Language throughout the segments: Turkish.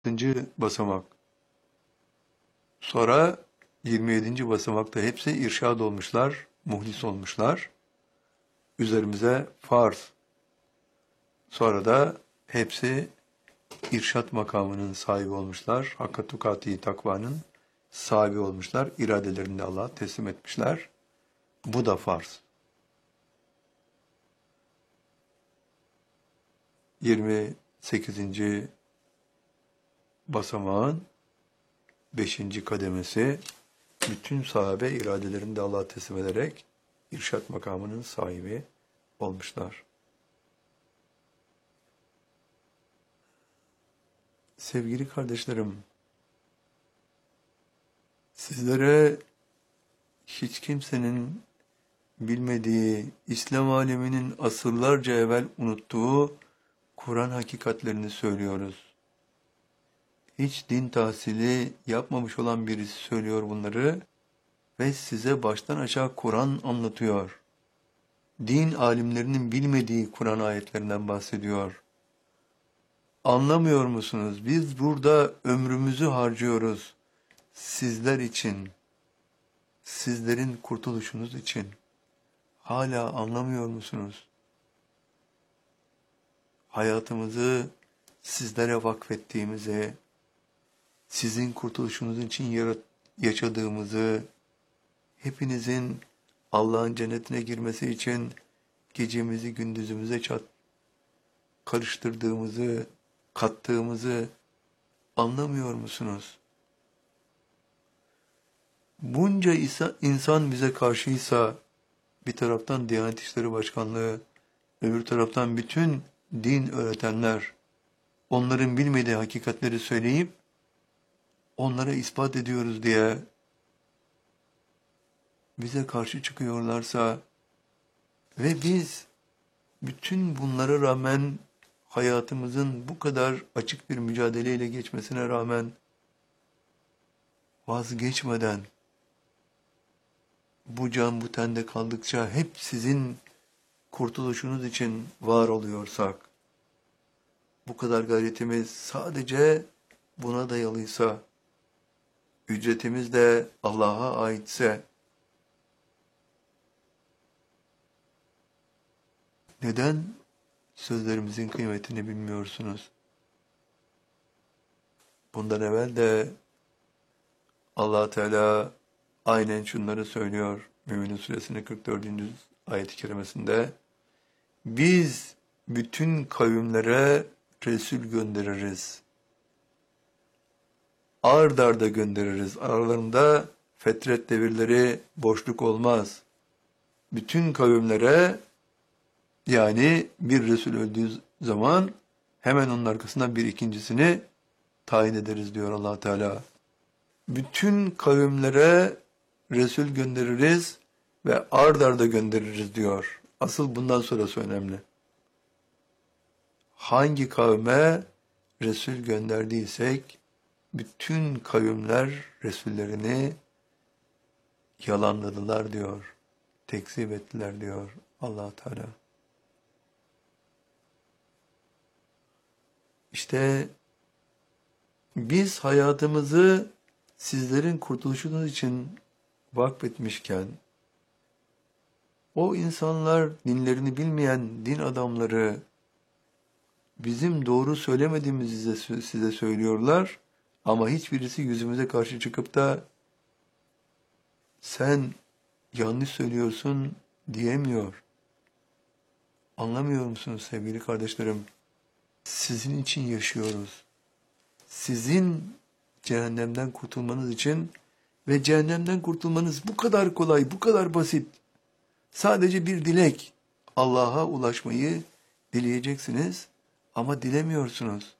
6. basamak. Sonra 27. basamakta hepsi irşad olmuşlar, muhlis olmuşlar. Üzerimize farz. Sonra da hepsi irşat makamının sahibi olmuşlar. Hakka tukati takvanın sahibi olmuşlar. İradelerini de Allah'a teslim etmişler. Bu da farz. 28. basamağın 5. kademesi, bütün sahabe iradelerini de Allah'a teslim ederek irşat makamının sahibi olmuşlar. Sevgili kardeşlerim, sizlere hiç kimsenin bilmediği, İslam aleminin asırlarca evvel unuttuğu Kur'an hakikatlerini söylüyoruz. Hiç din tahsili yapmamış olan birisi söylüyor bunları ve size baştan aşağı Kur'an anlatıyor. Din alimlerinin bilmediği Kur'an ayetlerinden bahsediyor. Anlamıyor musunuz? Biz burada ömrümüzü harcıyoruz sizler için, sizlerin kurtuluşunuz için. Hala anlamıyor musunuz? Hayatımızı sizlere vakfettiğimizi, sizin kurtuluşunuz için yaşadığımızı, hepinizin Allah'ın cennetine girmesi için gecemizi gündüzümüze karıştırdığımızı, kattığımızı anlamıyor musunuz? Bunca insan bize karşıysa, bir taraftan Diyanet İşleri Başkanlığı, öbür taraftan bütün din öğretenler, onların bilmediği hakikatleri söyleyip, onlara ispat ediyoruz diye bize karşı çıkıyorlarsa ve biz bütün bunlara rağmen hayatımızın bu kadar açık bir mücadeleyle geçmesine rağmen vazgeçmeden bu can bu tende kaldıkça hep sizin kurtuluşunuz için var oluyorsak, bu kadar gayretimiz sadece buna dayalıysa, ücretimiz de Allah'a aitse, neden sözlerimizin kıymetini bilmiyorsunuz? Bundan evvel de Allah Teala aynen şunları söylüyor Mü'minin suresinin 44. ayet-i kerimesinde. Biz bütün kavimlere Resul göndeririz. Ard arda göndeririz. Aralarında fetret devirleri, boşluk olmaz. Bütün kavimlere, yani bir Resul öldüğü zaman hemen onun arkasından bir ikincisini tayin ederiz diyor Allah Teala. Bütün kavimlere Resul göndeririz ve ard arda göndeririz diyor. Asıl bundan sonrası önemli. Hangi kavme Resul gönderdiysek, bütün kavimler Resullerini yalanladılar diyor. Tekzip ettiler diyor Allah Teala. İşte biz hayatımızı sizlerin kurtuluşunuz için vakfetmişken, o insanlar, dinlerini bilmeyen din adamları, bizim doğru söylemediğimizi size söylüyorlar ama hiçbirisi yüzümüze karşı çıkıp da sen yanlış söylüyorsun diyemiyor. Anlamıyor musunuz sevgili kardeşlerim? Sizin için yaşıyoruz. Sizin cehennemden kurtulmanız için ve cehennemden kurtulmanız bu kadar kolay, bu kadar basit. Sadece bir dilek. Allah'a ulaşmayı dileyeceksiniz ama dilemiyorsunuz.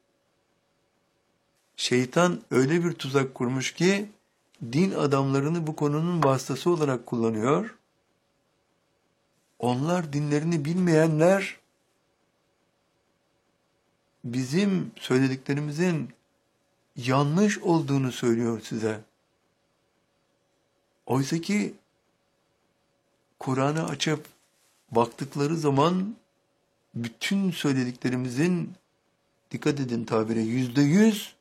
Şeytan öyle bir tuzak kurmuş ki din adamlarını bu konunun vasıtası olarak kullanıyor. Onlar, dinlerini bilmeyenler, bizim söylediklerimizin yanlış olduğunu söylüyor size. Oysa ki Kur'an'ı açıp baktıkları zaman bütün söylediklerimizin, dikkat edin tabire, %100